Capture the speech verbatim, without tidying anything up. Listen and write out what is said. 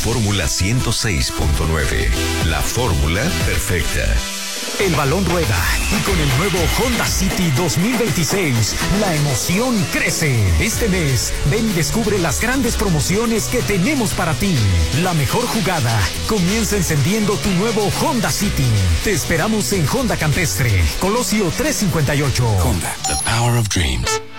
Fórmula ciento seis punto nueve. La fórmula perfecta. El balón rueda y con el nuevo Honda City dos mil veintiséis, la emoción crece. Este mes, ven y descubre las grandes promociones que tenemos para ti. La mejor jugada comienza encendiendo tu nuevo Honda City. Te esperamos en Honda Campestre, Colosio trescientos cincuenta y ocho. Honda, the power of dreams.